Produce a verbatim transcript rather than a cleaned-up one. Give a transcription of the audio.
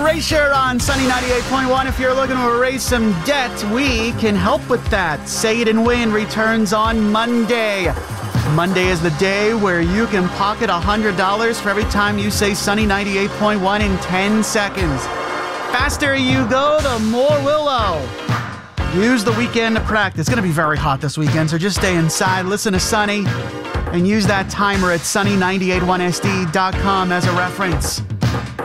Erasure on Sunny ninety-eight point one. If you're looking to erase some debt, we can help with that. Say It and Win returns on Monday. Monday is the day where you can pocket one hundred dollars for every time you say Sunny ninety-eight point one in ten seconds. Faster you go, the more we'll owe. Use the weekend to practice. It's going to be very hot this weekend, so just stay inside, listen to Sunny, and use that timer at sunny nine eight one S D dot com as a reference.